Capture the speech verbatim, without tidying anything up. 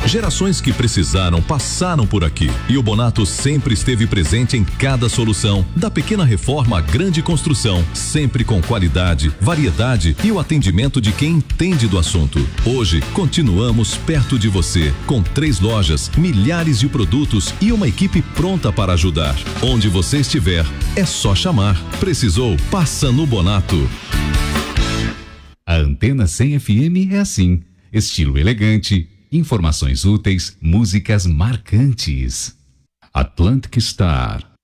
Gerações que precisaram passaram por aqui e o Bonato sempre esteve presente em cada solução, da pequena reforma à grande construção, sempre com qualidade, variedade e o atendimento de quem entende do assunto. Hoje, continuamos perto de você, com três lojas, milhares de produtos e uma equipe pronta para ajudar. Onde você estiver, é só chamar. Precisou? Passa no Bonato. A Antena cem F M é assim, estilo elegante, informações úteis, músicas marcantes. Atlantic Star.